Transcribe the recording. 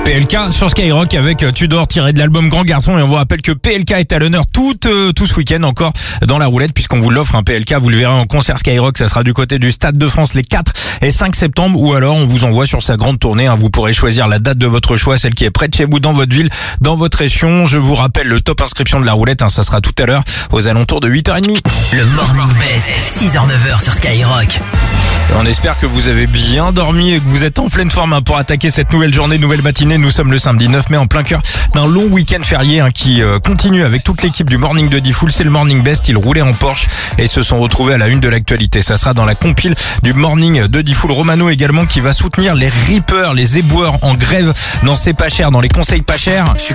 PLK sur Skyrock avec Tudor tiré de l'album Grand Garçon, et on vous rappelle que PLK est à l'honneur tout ce week-end encore dans la roulette, puisqu'on vous l'offre. Un PLK, vous le verrez en concert Skyrock, ça sera du côté du Stade de France les 4 et 5 septembre, ou alors on vous envoie sur sa grande tournée. Vous pourrez choisir la date de votre choix, celle qui est près de chez vous, dans votre ville, dans votre région. Je vous rappelle le top inscription de la roulette, ça sera tout à l'heure aux alentours de 8h30. Le Morning Best, 6h-9h sur Skyrock. On espère que vous avez bien dormi et que vous êtes en pleine forme pour attaquer cette nouvelle journée, nouvelle matinée. Nous sommes le samedi 9 mai en plein cœur d'un long week-end férié qui continue avec toute l'équipe du Morning de Diffoul. C'est le Morning Best, ils roulaient en Porsche et se sont retrouvés à la une de l'actualité. Ça sera dans la compile du Morning de Diffoul. Romano également qui va soutenir les rippers, les éboueurs en grève dans C'est pas cher, dans les conseils pas chers.